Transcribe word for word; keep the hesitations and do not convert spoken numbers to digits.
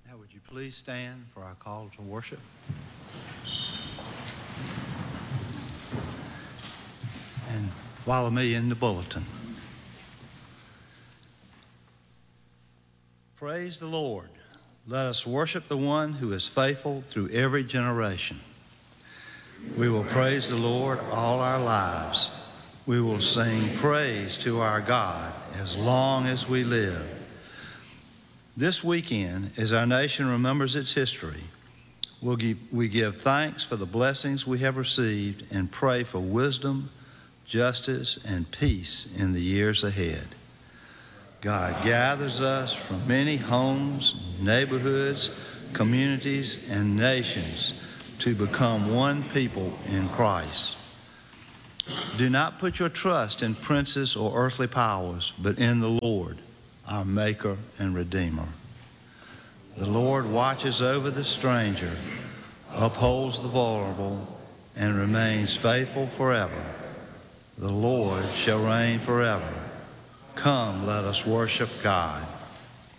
Now, would you please stand for our call to worship? And follow me in the bulletin. Praise the Lord. Let us worship the one who is faithful through every generation. We will praise the Lord all our lives. We will sing praise to our God as long as we live. This weekend, as our nation remembers its history, we'll give, we give thanks for the blessings we have received and pray for wisdom, justice, and peace in the years ahead. God gathers us from many homes, neighborhoods, communities, and nations to become one people in Christ. Do not put your trust in princes or earthly powers, but in the Lord, our Maker and Redeemer. The Lord watches over the stranger, upholds the vulnerable, and remains faithful forever. The Lord shall reign forever. Come, let us worship God.